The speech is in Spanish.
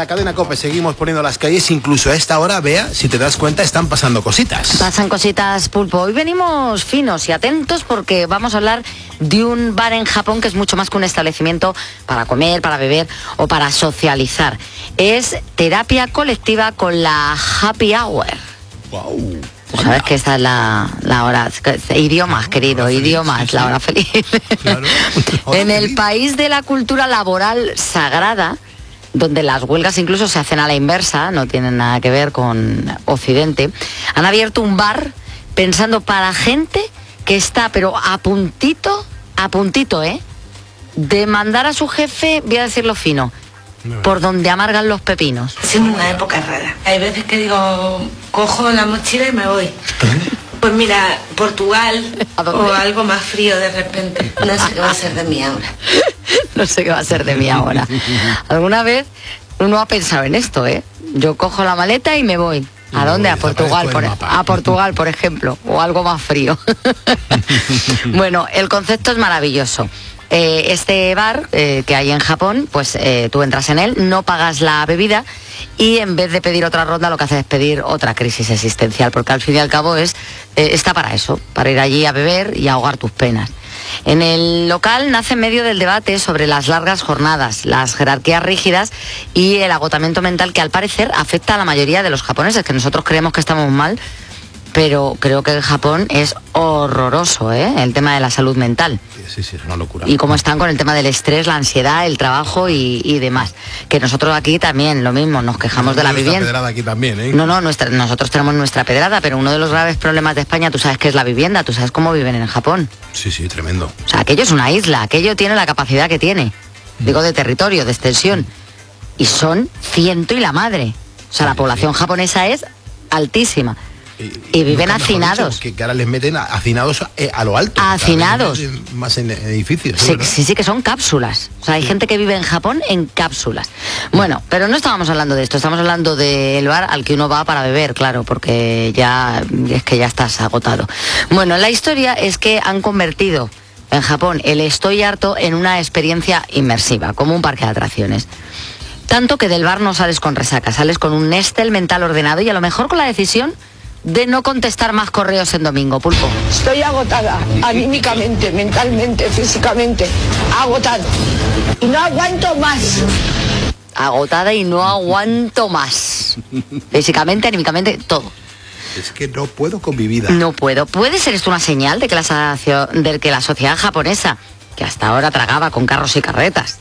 la cadena COPE seguimos poniendo las calles, incluso a esta hora, Bea, si te das cuenta, están pasando cositas. Pasan cositas, Pulpo. Hoy venimos finos y atentos porque vamos a hablar de un bar en Japón que es mucho más que un establecimiento para comer, para beber o para socializar. Es terapia colectiva con la Happy Hour. Wow. Tú sabes que esta es la hora, idiomas, querido, idiomas, la hora feliz. Claro. En el país de la cultura laboral sagrada, donde las huelgas incluso se hacen a la inversa, no tienen nada que ver con Occidente, han abierto un bar pensando para gente que está, pero a puntito, de mandar a su jefe, voy a decirlo fino, por donde amargan los pepinos. Siendo una época rara. Hay veces que digo, cojo la mochila y me voy. Pues mira, Portugal o algo más frío de repente. No sé qué va a ser de mí ahora. No sé qué va a ser de mí ahora. ¿Alguna vez uno ha pensado en esto, eh? Yo cojo la maleta y me voy. ¿A dónde? A Portugal, a Portugal, por ejemplo, o algo más frío. Bueno, el concepto es maravilloso. Este bar que hay en Japón, pues tú entras en él, no pagas la bebida y en vez de pedir otra ronda lo que haces es pedir otra crisis existencial, porque al fin y al cabo está para eso, para ir allí a beber y ahogar tus penas. En el local nace en medio del debate sobre las largas jornadas, las jerarquías rígidas y el agotamiento mental que al parecer afecta a la mayoría de los japoneses, que nosotros creemos que estamos mal, pero creo que en Japón es horroroso, el tema de la salud mental. Sí, es una locura. Y cómo están con el tema del estrés, la ansiedad, el trabajo y demás. Que nosotros aquí también, lo mismo, nos quejamos de la vivienda. Pedrada aquí también, ¿eh? No, nosotros tenemos nuestra pedrada, pero uno de los graves problemas de España, tú sabes que es la vivienda, tú sabes cómo viven en Japón. Sí, tremendo. O sea, aquello es una isla, aquello tiene la capacidad que tiene. Digo, de territorio, de extensión. Y son 100 y la madre. O sea, la población japonesa es altísima. Y viven hacinados. Dicho, que ahora les meten hacinados a lo alto. Hacinados. Más en edificios. Sí, que son cápsulas. O sea, hay gente que vive en Japón en cápsulas. Bueno, pero no estábamos hablando de esto. Estamos hablando del bar al que uno va para beber, claro, porque ya estás agotado. Bueno, la historia es que han convertido en Japón el estoy harto en una experiencia inmersiva, como un parque de atracciones. Tanto que del bar no sales con resaca, sales con un Nestel mental ordenado y a lo mejor con la decisión de no contestar más correos en domingo, Pulpo. Estoy agotada, anímicamente, mentalmente, físicamente, agotado. Y no aguanto más. Agotada y no aguanto más. Físicamente, anímicamente, todo. Es que no puedo con mi vida. No puedo. ¿Puede ser esto una señal de que la sociedad japonesa, que hasta ahora tragaba con carros y carretas,